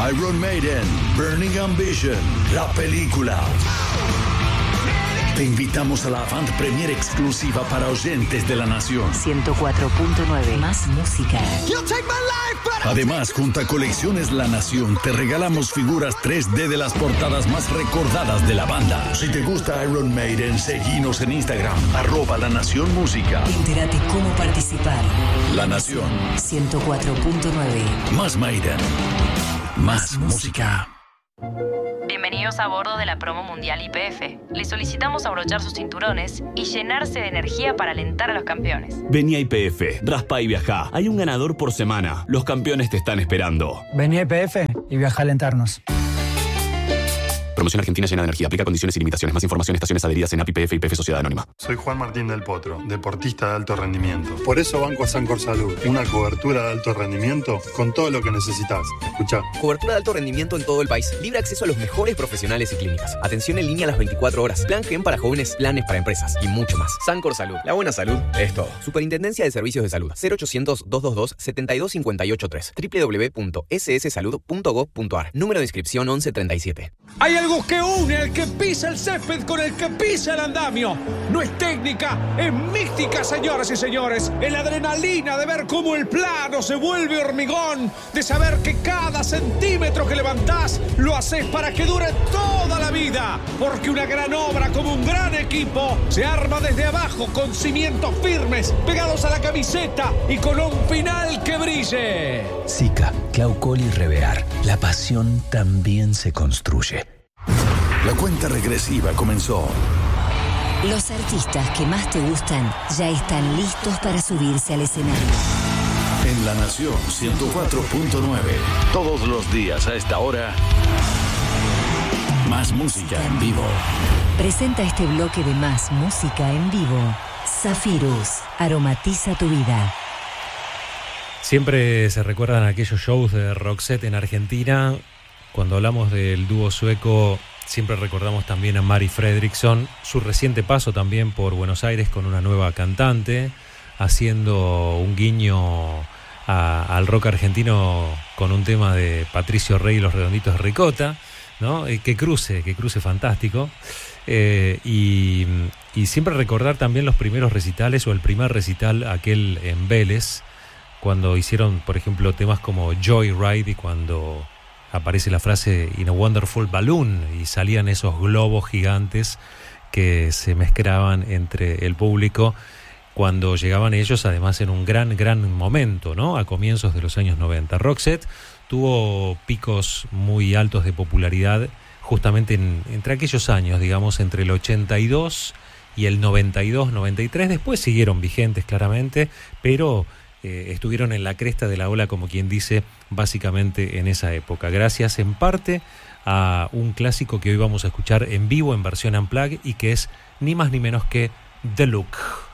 Iron Maiden, Burning Ambition, la película. Te invitamos a la avant premiere exclusiva para oyentes de La Nación. 104.9, más música. Además, junto a Colecciones La Nación, te regalamos figuras 3D de las portadas más recordadas de la banda. Si te gusta Iron Maiden, seguinos en Instagram, @La Nación Música. Entérate cómo participar. La Nación. 104.9. Más Maiden. Más música. Bienvenidos a bordo de la promo mundial YPF. Les solicitamos abrochar sus cinturones y llenarse de energía para alentar a los campeones. Vení a YPF, raspa y viajá. Hay un ganador por semana. Los campeones te están esperando. Vení a YPF y viaja a alentarnos. Promoción Argentina llena de energía. Aplica condiciones y limitaciones. Más información, estaciones adheridas en API YPF y YPF Sociedad Anónima. Soy Juan Martín del Potro, deportista de alto rendimiento. Por eso banco a Sancor Salud. Una cobertura de alto rendimiento con todo lo que necesitas. Escuchá. Cobertura de alto rendimiento en todo el país. Libre acceso a los mejores profesionales y clínicas. Atención en línea a las 24 horas. Plan GEM para jóvenes, planes para empresas y mucho más. Sancor Salud. La buena salud es todo. Superintendencia de Servicios de Salud. 0800-222-72583. www.sssalud.gov.ar. Número de inscripción 1137. Hay algo que une al que pisa el césped con el que pisa el andamio. No es técnica, es mística, señoras y señores. Es la adrenalina de ver cómo el plano se vuelve hormigón, de saber que cada centímetro que levantás lo haces para que dure toda la vida. Porque una gran obra como un gran equipo se arma desde abajo con cimientos firmes, pegados a la camiseta y con un final que brille. Sica, Claucol y Revear. La pasión también se construye. La cuenta regresiva comenzó. Los artistas que más te gustan ya están listos para subirse al escenario. En La Nación 104.9. Todos los días a esta hora. Más música en vivo. Presenta este bloque de más música en vivo. Zafirus, aromatiza tu vida. Siempre se recuerdan aquellos shows de Roxette en Argentina. Cuando hablamos del dúo sueco, siempre recordamos también a Mari Fredriksson, su reciente paso también por Buenos Aires con una nueva cantante, haciendo un guiño al rock argentino con un tema de Patricio Rey y los Redonditos de Ricota, ¿no? Que cruce fantástico. Y siempre recordar también los primeros recitales o el primer recital aquel en Vélez, cuando hicieron, por ejemplo, temas como Joyride y cuando aparece la frase In a Wonderful Balloon y salían esos globos gigantes que se mezclaban entre el público cuando llegaban ellos, además en un gran momento, ¿no? A comienzos de los años 90. Roxette tuvo picos muy altos de popularidad justamente entre aquellos años, digamos, entre el 82 y el 92, 93. Después siguieron vigentes claramente, pero estuvieron en la cresta de la ola, como quien dice, básicamente en esa época, gracias en parte a un clásico que hoy vamos a escuchar en vivo en versión unplugged y que es ni más ni menos que The Look.